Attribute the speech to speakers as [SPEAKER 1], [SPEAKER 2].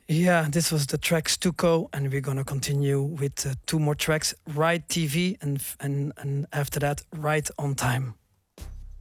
[SPEAKER 1] Yeah, this was the track Stucco, and we're gonna continue with two more tracks, Right TV, and after that, Right on Time.